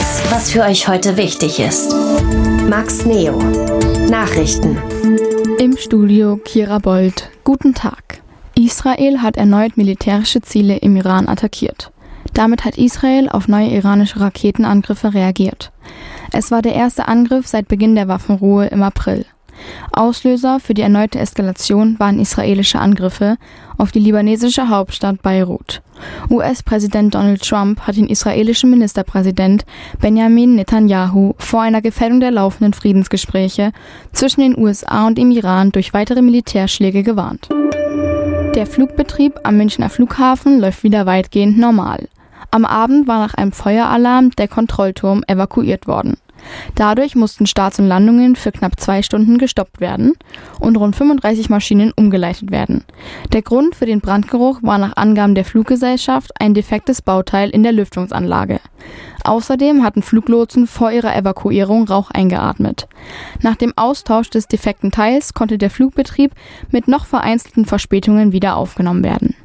Das, was für euch heute wichtig ist. Max Neo. Nachrichten. Im Studio Kira Bold. Guten Tag. Israel hat erneut militärische Ziele im Iran attackiert. Damit hat Israel auf neue iranische Raketenangriffe reagiert. Es war der erste Angriff seit Beginn der Waffenruhe im April. Auslöser für die erneute Eskalation waren israelische Angriffe auf die libanesische Hauptstadt Beirut. US-Präsident Donald Trump hat den israelischen Ministerpräsident Benjamin Netanyahu vor einer Gefährdung der laufenden Friedensgespräche zwischen den USA und dem Iran durch weitere Militärschläge gewarnt. Der Flugbetrieb am Münchner Flughafen läuft wieder weitgehend normal. Am Abend war nach einem Feueralarm der Kontrollturm evakuiert worden. Dadurch mussten Starts und Landungen für knapp 2 Stunden gestoppt werden und rund 35 Maschinen umgeleitet werden. Der Grund für den Brandgeruch war nach Angaben der Fluggesellschaft ein defektes Bauteil in der Lüftungsanlage. Außerdem hatten Fluglotsen vor ihrer Evakuierung Rauch eingeatmet. Nach dem Austausch des defekten Teils konnte der Flugbetrieb mit noch vereinzelten Verspätungen wieder aufgenommen werden.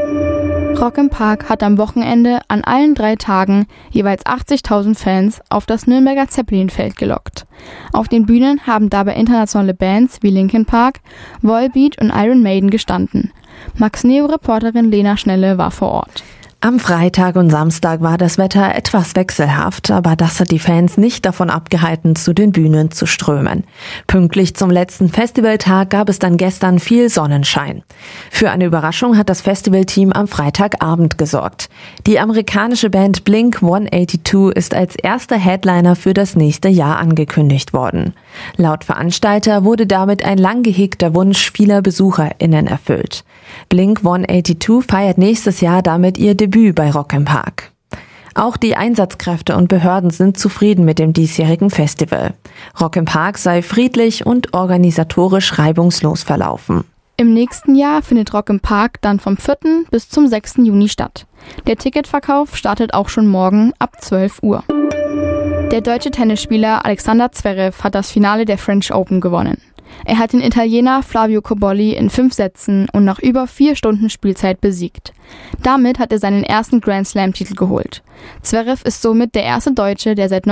Rock im Park hat am Wochenende an allen 3 Tagen jeweils 80.000 Fans auf das Nürnberger Zeppelin-Feld gelockt. Auf den Bühnen haben dabei internationale Bands wie Linkin Park, Volbeat und Iron Maiden gestanden. Max Neo-Reporterin Lena Schnelle war vor Ort. Am Freitag und Samstag war das Wetter etwas wechselhaft, aber das hat die Fans nicht davon abgehalten, zu den Bühnen zu strömen. Pünktlich zum letzten Festivaltag gab es dann gestern viel Sonnenschein. Für eine Überraschung hat das Festivalteam am Freitagabend gesorgt. Die amerikanische Band Blink-182 ist als erster Headliner für das nächste Jahr angekündigt worden. Laut Veranstalter wurde damit ein lang gehegter Wunsch vieler BesucherInnen erfüllt. Blink-182 feiert nächstes Jahr damit ihr Debüt bei Rock im Park. Auch die Einsatzkräfte und Behörden sind zufrieden mit dem diesjährigen Festival. Rock im Park sei friedlich und organisatorisch reibungslos verlaufen. Im nächsten Jahr findet Rock im Park dann vom 4. bis zum 6. Juni statt. Der Ticketverkauf startet auch schon morgen ab 12 Uhr. Der deutsche Tennisspieler Alexander Zverev hat das Finale der French Open gewonnen. Er hat den Italiener Flavio Cobolli in 5 Sätzen und nach über 4 Stunden Spielzeit besiegt. Damit hat er seinen ersten Grand Slam-Titel geholt. Zverev ist somit der erste Deutsche, der seit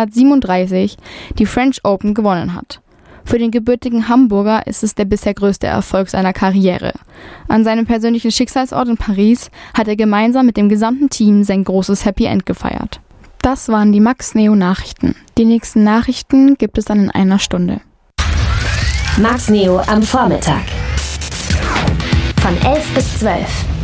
1937 die French Open gewonnen hat. Für den gebürtigen Hamburger ist es der bisher größte Erfolg seiner Karriere. An seinem persönlichen Schicksalsort in Paris hat er gemeinsam mit dem gesamten Team sein großes Happy End gefeiert. Das waren die Max Neo Nachrichten. Die nächsten Nachrichten gibt es dann in einer Stunde. Max Neo am Vormittag. Von 11 bis 12.